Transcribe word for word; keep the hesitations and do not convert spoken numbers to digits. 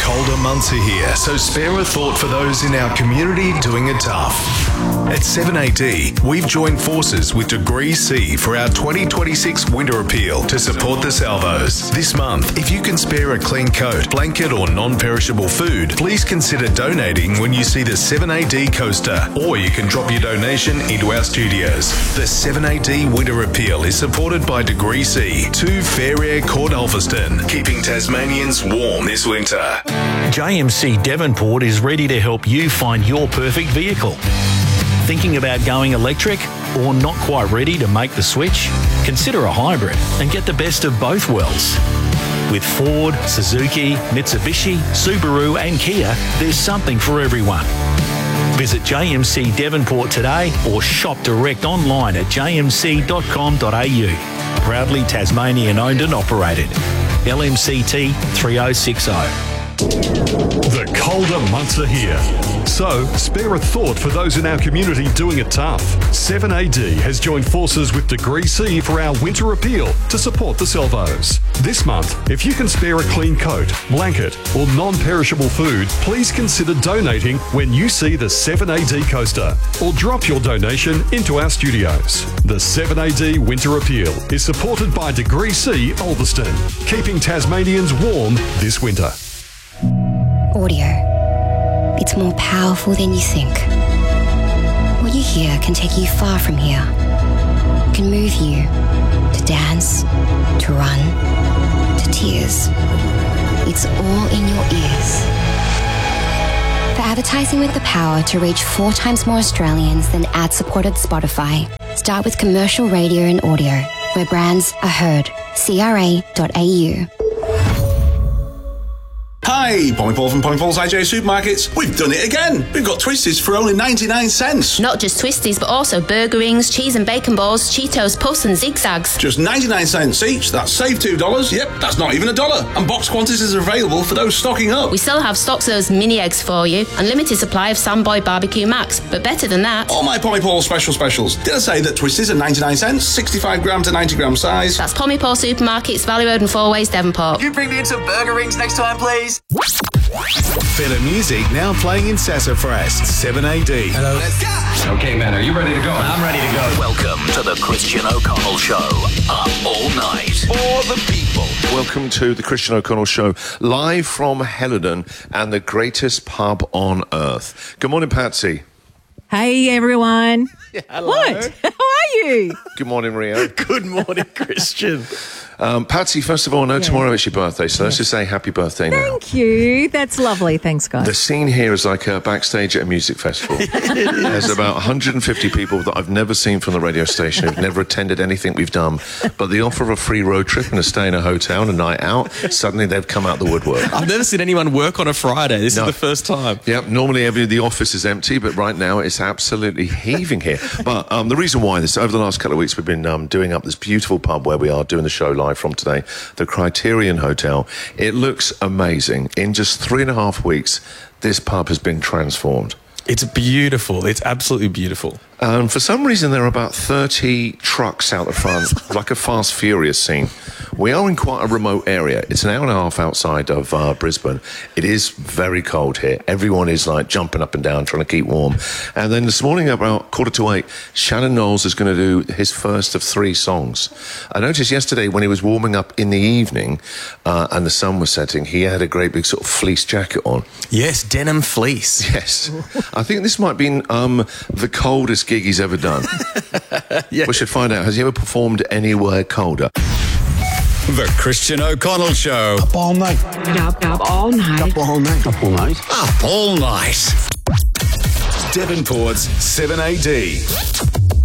colder months are here, so spare a thought for those in our community doing it tough. At seven A D, we've joined forces with Degree C for our twenty twenty-six Winter Appeal to support the salvos. This month, if you can spare a clean coat, blanket or non-perishable food, please consider donating when you see the seven A D coaster, or you can drop your donation into our studios. The seven A D Winter Appeal is supported by Degree C, two Fair Air Court Ulverston, keeping Tasmanians warm this winter. J M C Devonport is ready to help you find your perfect vehicle. Thinking about going electric or not quite ready to make the switch? Consider a hybrid and get the best of both worlds. With Ford, Suzuki, Mitsubishi, Subaru and Kia, there's something for everyone. Visit J M C Devonport today or shop direct online at j m c dot com dot a u. Proudly Tasmanian owned and operated. L M C T three oh six oh. The colder months are here, so spare a thought for those in our community doing it tough. seven A D has joined forces with Degree C for our Winter Appeal to support the salvos. This month, if you can spare a clean coat, blanket or non-perishable food, please consider donating when you see the seven A D coaster, or drop your donation into our studios. The seven A D Winter Appeal is supported by Degree C Ulverston, keeping Tasmanians warm this winter. Audio. It's more powerful than you think. What you hear can take you far from here. It can move you to dance, to run, to tears. It's all in your ears. For advertising with the power to reach four times more Australians than ad-supported Spotify, start with commercial radio and audio, where brands are heard. c r a dot a u. Hi, Pommy Paul from Pommy Paul's I J Supermarkets. We've done it again. We've got Twisties for only ninety-nine cents. Not just Twisties, but also burger rings, cheese and bacon balls, Cheetos, Puffs and Zigzags. Just ninety-nine cents each. That's save two dollars. Yep, that's not even a dollar. And box quantities are available for those stocking up. We still have stocks of those mini eggs for you. Unlimited supply of Samboy Barbecue Max. But better than that, all my Pommy Paul special specials. Did I say that Twisties are ninety-nine cents, sixty-five gram to ninety gram size? That's Pommy Paul Supermarkets, Valley Road and Four Ways, Devonport. Can you bring me in some burger rings next time, please? Better music now playing in Sassafras. seven A D. Hello. Let's go. Okay, man, are you ready to go? I'm ready to go. Welcome to the Christian O'Connell Show. Up all night for the people. Welcome to the Christian O'Connell Show, live from Helidon and the greatest pub on earth. Good morning, Patsy. Hey, everyone. Yeah, hello. What? How are you? Good morning, Rio. Good morning, Christian. Um, Patsy, first of all, I know Yeah. tomorrow is your birthday, so let's just say happy birthday now. Thank you. That's lovely. Thanks, guys. The scene here is like a backstage at a music festival. There's about one hundred fifty people that I've never seen from the radio station, who've never attended anything we've done, but the offer of a free road trip and a stay in a hotel and a night out, suddenly they've come out the woodwork. I've never seen anyone work on a Friday. This No. is the first time. Yep, normally every the office is empty, but right now it's absolutely heaving here. But um, the reason why this, over the last couple of weeks, we've been um, doing up this beautiful pub where we are doing the show live from today, the Criterion Hotel. It looks amazing. In just three and a half weeks, this pub has been transformed. It's beautiful. It's absolutely beautiful. Um, for some reason, there are about thirty trucks out the front, like a Fast Furious scene. We are in quite a remote area. It's an hour and a half outside of uh, Brisbane. It is very cold here. Everyone is like jumping up and down, trying to keep warm. And then this morning, about quarter to eight, Shannon Knowles is going to do his first of three songs. I noticed yesterday when he was warming up in the evening uh, and the sun was setting, he had a great big sort of fleece jacket on. Yes, denim fleece. Yes. I think this might be um, the coldest gig he's ever done. Yeah. We should find out. Has he ever performed anywhere colder? The Christian O'Connell Show. Up all night. Up, up all night. Up all night. Up all night. Up all night. Devonport's seven A D.